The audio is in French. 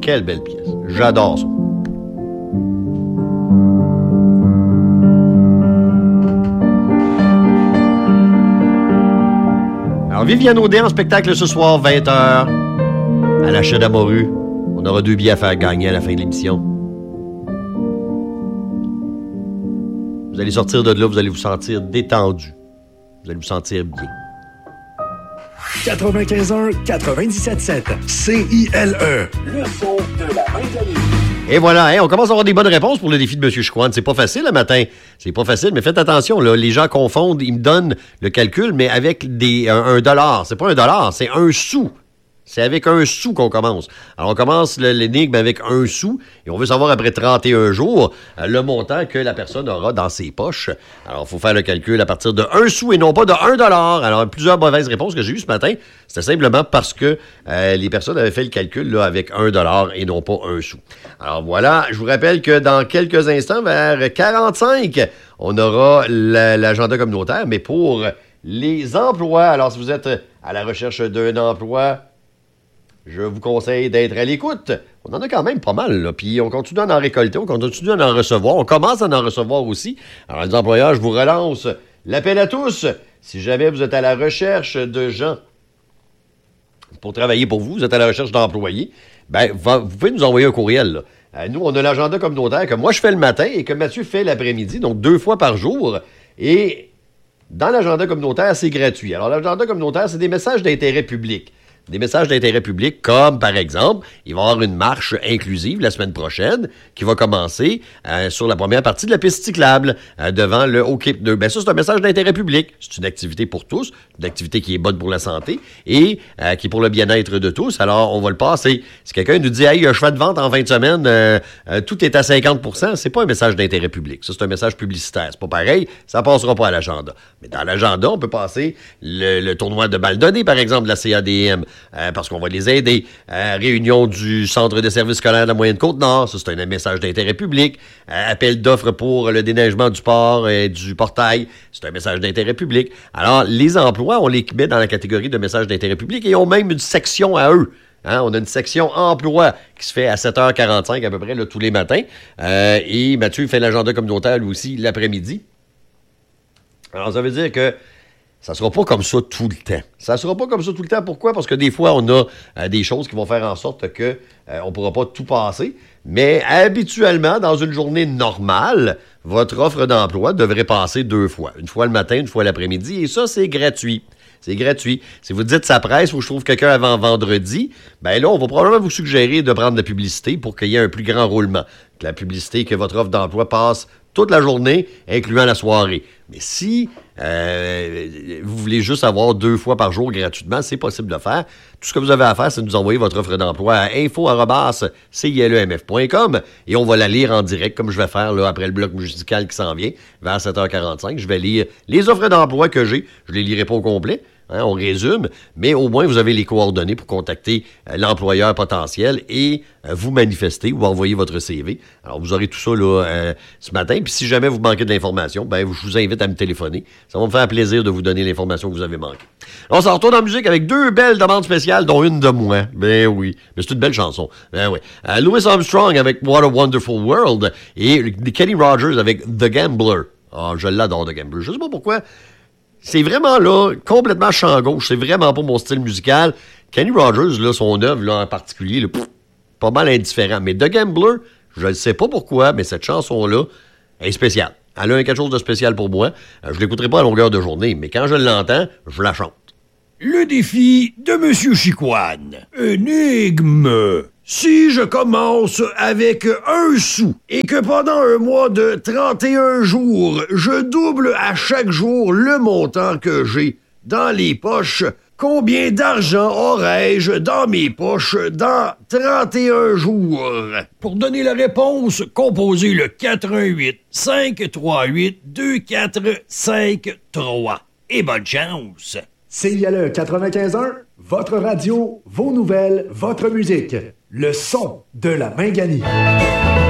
Quelle belle pièce. J'adore ça. Alors, Viviane Audet en spectacle ce soir, 20h, à la Chède à Morue. On aura 2 billets à faire gagner à la fin de l'émission. Vous allez sortir de là, vous allez vous sentir détendu. Vous allez vous sentir bien. 95.1, 97.7, CILE. Le son de la Mangalie. Et voilà, hein, on commence à avoir des bonnes réponses pour le défi de M. Chicoine. C'est pas facile le matin. C'est pas facile, mais faites attention. Là, les gens confondent. Ils me donnent le calcul, mais avec un dollar. C'est pas un dollar, c'est un sou. C'est avec un sou qu'on commence. Alors, on commence l'énigme avec un sou et on veut savoir après 31 jours le montant que la personne aura dans ses poches. Alors, il faut faire le calcul à partir de 1 sou et non pas de 1 dollar. Alors, plusieurs mauvaises réponses que j'ai eues ce matin, c'était simplement parce que les personnes avaient fait le calcul là, avec 1 dollar et non pas 1 sou. Alors, voilà. Je vous rappelle que dans quelques instants, vers 45, on aura l'agenda communautaire, mais pour les emplois. Alors, si vous êtes à la recherche d'un emploi, je vous conseille d'être à l'écoute. On en a quand même pas mal, là. Puis on continue à en récolter, on continue à en recevoir. On commence à en recevoir aussi. Alors, les employeurs, je vous relance l'appel à tous. Si jamais vous êtes à la recherche de gens pour travailler pour vous, vous êtes à la recherche d'employés, ben, vous pouvez nous envoyer un courriel, là. Nous, on a l'agenda communautaire que moi, je fais le matin et que Mathieu fait l'après-midi, donc 2 fois par jour. Et dans l'agenda communautaire, c'est gratuit. Alors, l'agenda communautaire, c'est des messages d'intérêt public. Des messages d'intérêt public, comme, par exemple, il va y avoir une marche inclusive la semaine prochaine qui va commencer sur la première partie de la piste cyclable devant le Hockey 2. Ben ça, c'est un message d'intérêt public. C'est une activité pour tous, une activité qui est bonne pour la santé et qui est pour le bien-être de tous. Alors, on va le passer. Si quelqu'un nous dit « Hey, je fais de vente en fin de semaine, tout est à 50%, c'est pas un message d'intérêt public. Ça, c'est un message publicitaire. C'est pas pareil, ça passera pas à l'agenda. Mais dans l'agenda, on peut passer le tournoi de balle donnée, par exemple, de la CADM, parce qu'on va les aider. Réunion du Centre de services scolaires de la Moyenne-Côte-Nord, ça, c'est un message d'intérêt public. Appel d'offres pour le déneigement du port et du portail, c'est un message d'intérêt public. Alors, les emplois, on les met dans la catégorie de messages d'intérêt public et ont même une section à eux. Hein, on a une section emploi qui se fait à 7h45 à peu près là, tous les matins. Et Mathieu fait l'agenda communautaire lui aussi l'après-midi. Alors, ça veut dire que ça sera pas comme ça tout le temps. Ça sera pas comme ça tout le temps. Pourquoi? Parce que des fois, on a des choses qui vont faire en sorte que on pourra pas tout passer. Mais habituellement, dans une journée normale, votre offre d'emploi devrait passer 2 fois. Une fois le matin, une fois l'après-midi. Et ça, c'est gratuit. C'est gratuit. Si vous dites ça presse, faut que je trouve quelqu'un avant vendredi, ben là, on va probablement vous suggérer de prendre de la publicité pour qu'il y ait un plus grand roulement. Que la publicité, que votre offre d'emploi passe toute la journée, incluant la soirée. Mais si vous voulez juste avoir 2 fois par jour gratuitement, c'est possible de faire. Tout ce que vous avez à faire, c'est de nous envoyer votre offre d'emploi à info@cilemf.com et on va la lire en direct, comme je vais faire là, après le bloc musical qui s'en vient, vers 7h45. Je vais lire les offres d'emploi que j'ai. Je les lirai pas au complet. Hein, on résume, mais au moins vous avez les coordonnées pour contacter l'employeur potentiel et vous manifester ou envoyer votre CV. Alors, vous aurez tout ça là, ce matin. Puis si jamais vous manquez de l'information, ben, je vous invite à me téléphoner. Ça va me faire plaisir de vous donner l'information que vous avez manquée. On s'en retourne en musique avec 2 belles demandes spéciales, dont une de moi. Ben oui, mais c'est une belle chanson. Ben oui. Louis Armstrong avec What a Wonderful World et Kenny Rogers avec The Gambler. Ah, je l'adore, The Gambler. Je sais pas pourquoi. C'est vraiment, là, complètement champ gauche. C'est vraiment pas mon style musical. Kenny Rogers, là, son œuvre, là, en particulier, là, pas mal indifférent. Mais The Gambler, je ne sais pas pourquoi, mais cette chanson-là est spéciale. Elle a quelque chose de spécial pour moi. Je l'écouterai pas à longueur de journée, mais quand je l'entends, je la chante. Le défi de M. Chicoine. Énigme. Si je commence avec 1 sou et que pendant un mois de 31 jours, je double à chaque jour le montant que j'ai dans les poches, combien d'argent aurais-je dans mes poches dans 31 jours? Pour donner la réponse, composez le 88 538 2453. Et bonne chance! CILE 95.1, votre radio, vos nouvelles, votre musique. Le son de la Minganie.